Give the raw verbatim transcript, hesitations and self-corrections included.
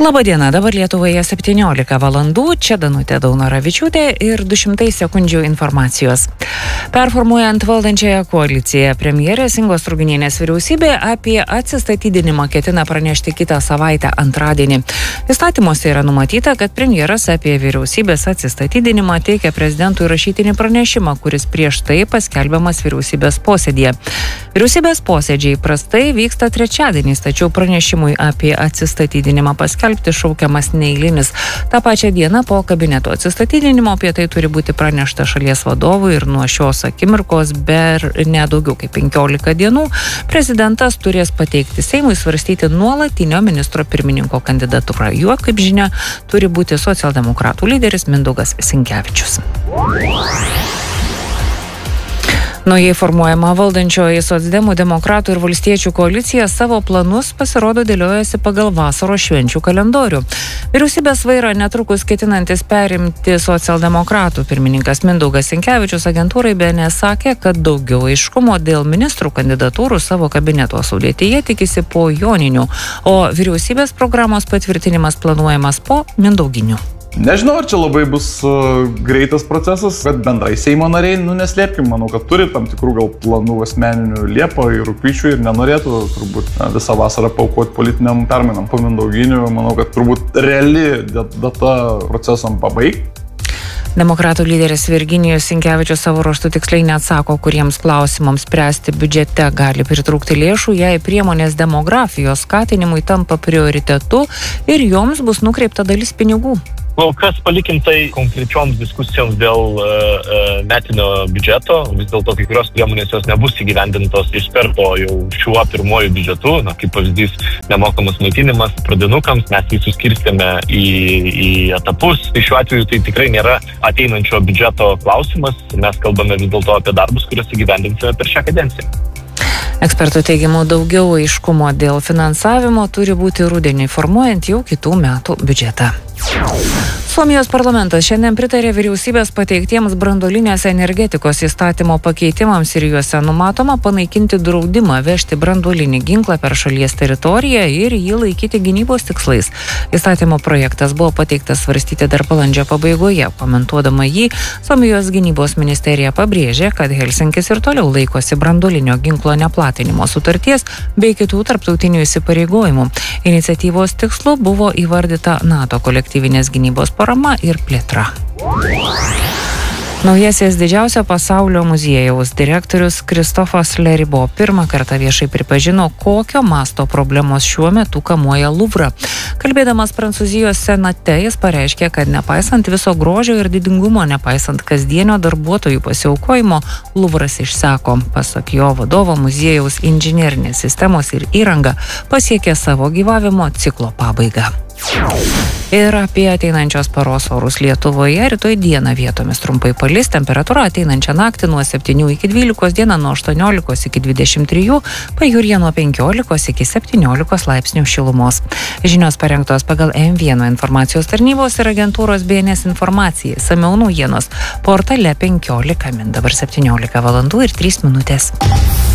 Labadiena, dabar Lietuvoje septyniolika valandų, čia Danutė Daunoravičiūtė ir du šimtai sekundžių informacijos. Performuojant valdančiąją koaliciją, premjerės Ingos Ruginienės vyriausybė apie atsistatydinimą ketina pranešti kitą savaitę antradienį. Įstatymuose yra numatyta, kad premjeras apie vyriausybės atsistatydinimą teikia prezidentui rašytinį pranešimą, kuris prieš tai paskelbiamas vyriausybės posėdėje. Vyriausybės posėdžiai prastai vyksta trečiadieniais, tačiau pranešimui apie atsistatydinimą paskelbti šaukiamas neeilinis. Ta pačia diena po kabineto atsistatydinimo apie tai turi būti pranešta šalies vadovui ir nuo šios akimirkos per nedaugiau kaip penkiolika dienų prezidentas turės pateikti Seimui svarstyti nuolatinio ministro pirmininko kandidatūrą. Juo, kaip žinia, turi būti socialdemokratų lyderis Mindaugas Sinkevičius. Naujai formuojama valdančioji socdemų, demokratų ir valstiečių koalicija savo planus pasirodo dėliojasi pagal vasaros švenčių kalendorių. Vyriausybės vairą netrukus ketinantis perimti socialdemokratų pirmininkas Mindaugas Sinkevičius agentūrai B N S sakė, kad daugiau aiškumo dėl ministrų kandidatūrų savo kabineto sudėtyje tikisi po joninių, o vyriausybės programos patvirtinimas planuojamas po mindauginių. Nežinau, ar čia labai bus uh, greitas procesas, bet bendrai Seimo nariai, nu neslėpkim, manau, kad turi tam tikrų gal planų asmeninių Liepą ir rugpjūčių ir nenorėtų turbūt na, visą vasarą paaukoti politiniam permainam po mindauginių. Manau, kad turbūt reali data procesam pabaigti. Demokratų lyderis Virginijus Sinkevičius savo ruožtu tiksliai neatsako, kuriems klausimams spręsti biudžete gali pritrūkti lėšų, jei priemonės demografijos skatinimui tampa prioritetu ir joms bus nukreipta dalis pinigų. Kol kas palikim tai konkrečioms diskusijoms dėl uh, metinio biudžeto. Vis dėlto kai kurios priemonės jos nebus įgyvendintos iš karto jau šiuo pirmuoju biudžetu. Na, kaip pavyzdys, nemokamas maitinimas pradinukams, mes jį suskirstėme į, į etapus. Tai šiuo atveju tai tikrai nėra ateinančio biudžeto klausimas. Mes kalbame vis dėlto apie darbus, kuriuos įgyvendinsime per šią kadenciją. Ekspertų teigimu daugiau aiškumo dėl finansavimo turi būti rudenį formuojant jau kitų metų biudžetą. Suomijos parlamentas šiandien pritarė vyriausybės pateiktiems branduolinės energetikos įstatymo pakeitimams ir juose numatoma panaikinti draudimą vežti branduolinį ginklą per šalies teritoriją ir jį laikyti gynybos tikslais. Įstatymo projektas buvo pateiktas svarstyti dar balandžio pabaigoje. Komentuodama jį, Suomijos gynybos ministerija pabrėžė, kad Helsinkis ir toliau laikosi branduolinio ginklo neplatinimo sutarties bei kitų tarptautinių įsipareigojimų. Iniciatyvos tikslu buvo įvardyta NATO kolektyvinės gynybos parama ir plėtra. Naujasis didžiausio pasaulio muziejaus direktorius Kristofas Leribo pirmą kartą viešai pripažino, kokio masto problemos šiuo metu kamuoja Luvrą. Kalbėdamas Prancūzijos senate, jis pareiškė, kad nepaisant viso grožio ir didingumo, nepaisant kasdienio darbuotojų pasiaukojimo, Luvras išseko. Pasak jo vadovo, muziejaus inžinerinės sistemos ir įranga pasiekė savo gyvavimo ciklo pabaigą. Ir apie ateinančios paros orus Lietuvoje rytoj dieną vietomis trumpai palis, temperatūra ateinančią naktį nuo septynių iki dvylikos, dieną nuo aštuoniolikos iki dvidešimt trijų, pajūryje nuo penkiolikos iki septyniolikos laipsnių šilumos. Žinios parengtos pagal M vienas informacijos tarnybos ir agentūros B N S informacijai. Samiau naujienos portale penkiolika min, dabar septyniolika valandų ir trys minutės.